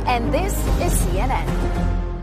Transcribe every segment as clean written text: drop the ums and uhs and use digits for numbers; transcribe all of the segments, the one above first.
and this is CNN.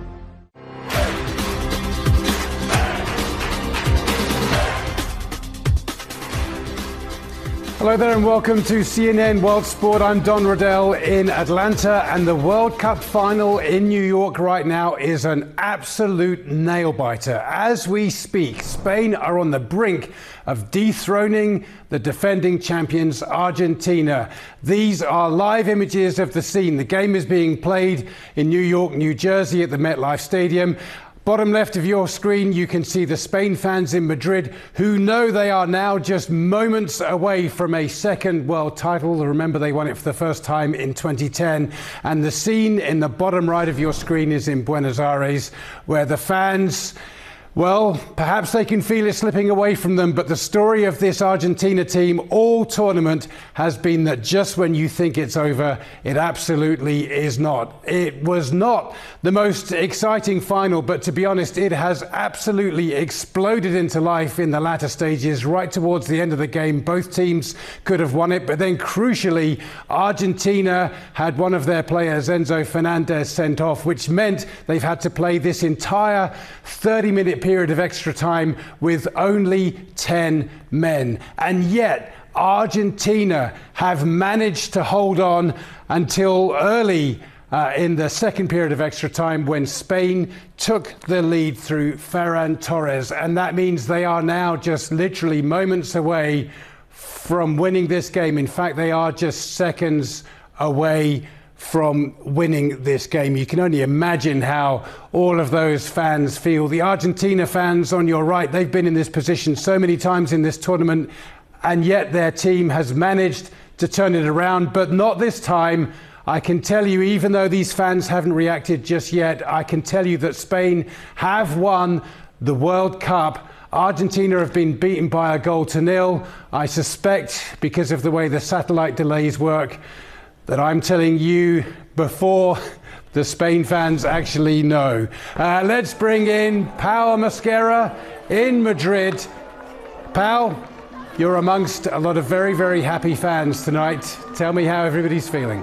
Hello there and welcome to CNN World Sport. I'm Don Riddell in Atlanta, and the World Cup final in New York right now is an absolute nail-biter. As we speak, Spain are on the brink of dethroning the defending champions Argentina. These are live images of the scene. The game is being played in New York, New Jersey at the MetLife Stadium. Bottom left of your screen, you can see the Spain fans in Madrid who know they are now just moments away from a second world title. Remember, they won it for the first time in 2010. And the scene in the bottom right of your screen is in Buenos Aires, where the fans, well, perhaps they can feel it slipping away from them, but the story of this Argentina team all tournament has been that just when you think it's over, it absolutely is not. It was not the most exciting final, but to be honest, it has absolutely exploded into life in the latter stages. Right towards the end of the game, both teams could have won it, but then crucially, Argentina had one of their players, Enzo Fernandez, sent off, which meant they've had to play this entire 30-minute period of extra time with only 10 men. And yet Argentina have managed to hold on until early in the second period of extra time, when Spain took the lead through Ferran Torres. And that means they are now just literally moments away from winning this game. In fact, they are just seconds away from winning this game. You can only imagine how all of those fans feel. The Argentina fans on your right, they've been in this position so many times in this tournament, and yet their team has managed to turn it around, but not this time. I can tell you, even though these fans haven't reacted just yet, I can tell you that Spain have won the World Cup. Argentina have been beaten by 1-0. I suspect, because of the way the satellite delays work, that I'm telling you before the Spain fans actually know. Let's bring in Pau Mosquera in Madrid. Pau, you're amongst a lot of very, very happy fans tonight. Tell me how everybody's feeling.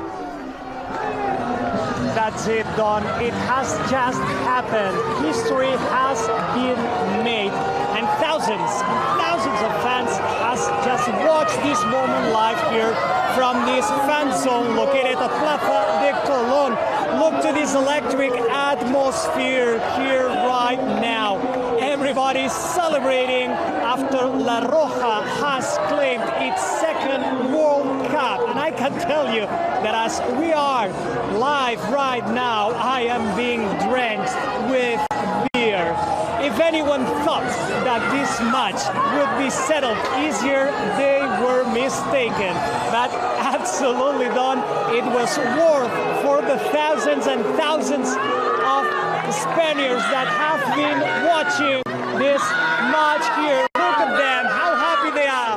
That's it, Don. It has just happened. History has been made. And thousands of fans has just watched this moment live here from this fan zone located at Plaza de Colón. Look to this electric atmosphere here right now. Everybody's celebrating after La Roja has claimed its second World Cup. And I can tell you that as we are live right now, I am being drenched with beer. If anyone thought that this match would be settled easier, they were mistaken. But absolutely, Don, it was worth for the thousands and thousands of Spaniards that have been watching this match here. Look at them, how happy they are.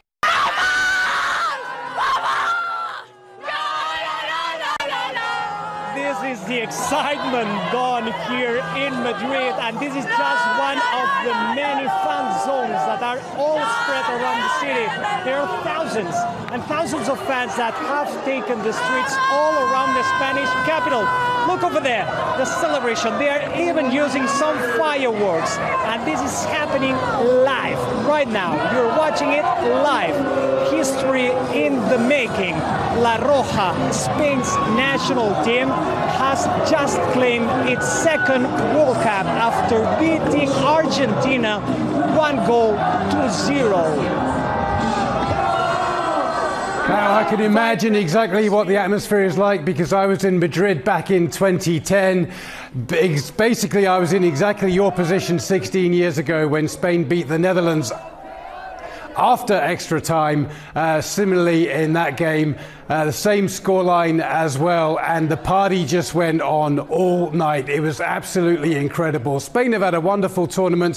This is the excitement gone here in Madrid, and this is just one of the many fan zones that are all spread around the city. There are thousands and thousands of fans that have taken the streets all around the Spanish capital. Look over there, the celebration. They are even using some fireworks, and this is happening live right now. You're watching it live. History in the making. La Roja, Spain's national team, has just claimed its second World Cup after beating Argentina 1-0. Now, I can imagine exactly what the atmosphere is like, because I was in Madrid back in 2010. Basically, I was in exactly your position 16 years ago when Spain beat the Netherlands after extra time. Similarly in that game, the same scoreline as well, and the party just went on all night. It was absolutely incredible. Spain have had a wonderful tournament.